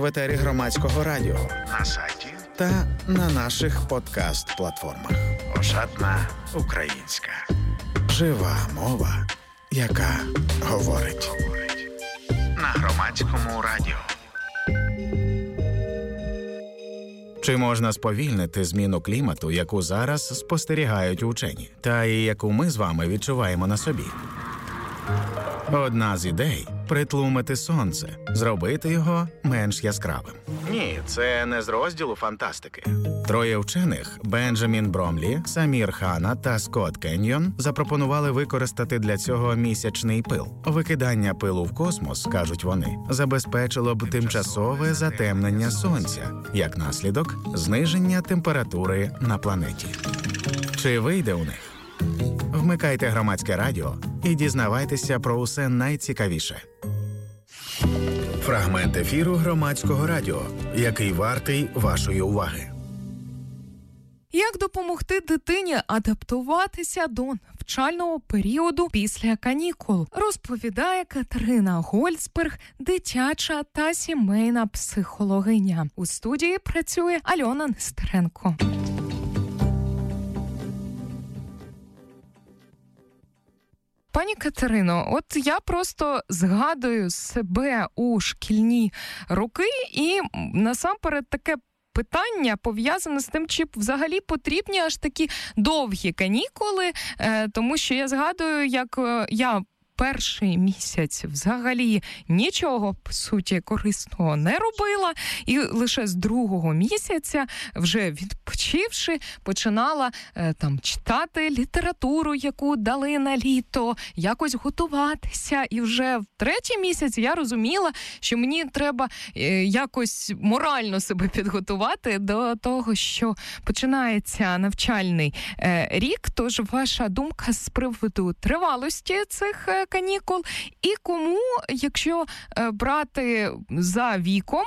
в етері Громадського радіо, на сайті та на наших подкаст-платформах. Ошатна українська. Жива мова, яка говорить. На Громадському радіо. Чи можна сповільнити зміну клімату, яку зараз спостерігають учені, та і яку ми з вами відчуваємо на собі? Одна з ідей – притлумити сонце, зробити його менш яскравим. Ні, це не з розділу фантастики. Троє вчених – Бенджамін Бромлі, Самір Хана та Скотт Кеньйон – запропонували використати для цього місячний пил. Викидання пилу в космос, кажуть вони, забезпечило б тимчасове затемнення сонця, як наслідок – зниження температури на планеті. Чи вийде у них? Вмикайте Громадське радіо і дізнавайтеся про усе найцікавіше. Фрагмент ефіру Громадського радіо, який вартий вашої уваги. Як допомогти дитині адаптуватися до навчального періоду після канікул, розповідає Катерина Гольцберг, дитяча та сімейна психологиня. У студії працює Альона Нестеренко. Пані Катерино, от я просто згадую себе у шкільні роки і насамперед таке питання пов'язане з тим, чи взагалі потрібні аж такі довгі канікули, тому що я згадую, як я перший місяць взагалі нічого, по суті, корисного не робила, і лише з другого місяця, вже відпочивши, починала читати літературу, яку дали на літо, якось готуватися, і вже в третій місяць я розуміла, що мені треба якось морально себе підготувати до того, що починається навчальний рік. Тож ваша думка з приводу тривалості цих канікул і кому, якщо брати за віком,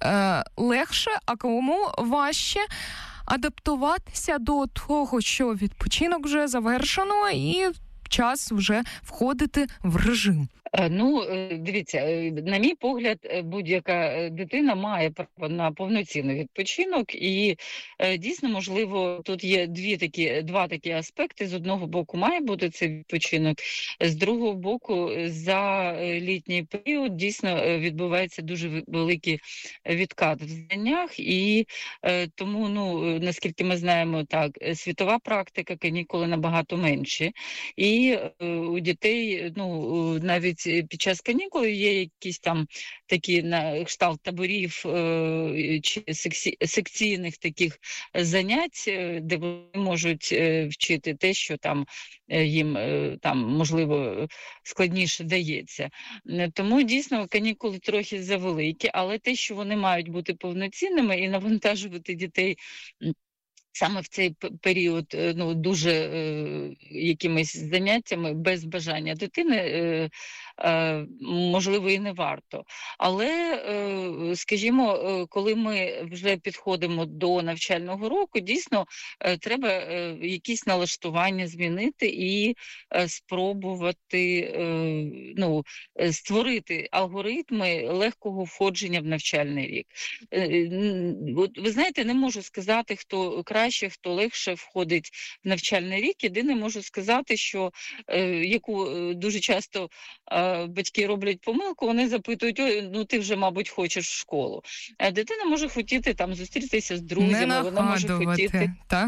легше, а кому важче адаптуватися до того, що відпочинок вже завершено і час вже входити в режим? Дивіться, на мій погляд, будь-яка дитина має право на повноцінний відпочинок, і дійсно, можливо, тут є два такі аспекти. З одного боку має бути цей відпочинок, з другого боку, за літній період дійсно відбувається дуже великий відкат в знаннях, і тому, наскільки ми знаємо, так, світова практика, канікули набагато менші, і у дітей, навіть під час канікул є якісь там такі на кшталт таборів чи секційних таких занять, де вони можуть вчити те, що там їм можливо складніше дається. Тому дійсно канікули трохи завеликі, але те, що вони мають бути повноцінними і навантажувати дітей саме в цей період дуже якимись заняттями без бажання дитини, можливо, і не варто. Але, скажімо, коли ми вже підходимо до навчального року, дійсно треба якісь налаштування змінити і спробувати створити алгоритми легкого входження в навчальний рік. Ви знаєте, не можу сказати, хто краще, хто легше входить в навчальний рік. Єдине можу сказати, що яку дуже часто батьки роблять помилку, вони запитують: ти вже, мабуть, хочеш в школу. А дитина може хотіти зустрітися з друзями, вона може хотіти.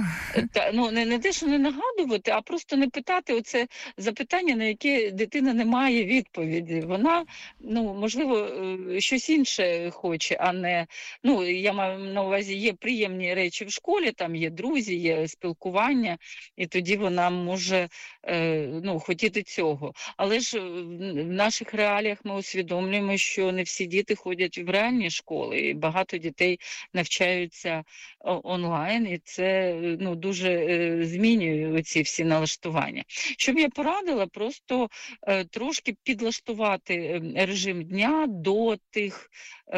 Не те, що не нагадувати, а просто не питати оце запитання, на яке дитина не має відповіді. Вона, можливо, щось інше хоче, а не, я маю на увазі, є приємні речі в школі, там є друзі, є спілкування, і тоді вона може хотіти цього. Але ж в наших реаліях ми усвідомлюємо, що не всі діти ходять в реальні школи, і багато дітей навчаються онлайн, і це дуже змінює ці всі налаштування. Що б я порадила, просто трошки підлаштувати режим дня до тих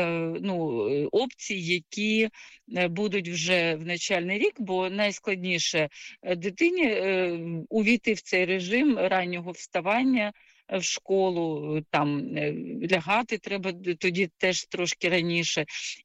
опцій, які будуть вже в навчальний рік, бо найскладніше дитині увійти в цей режим раннього вставання в школу, лягати треба тоді теж трошки раніше.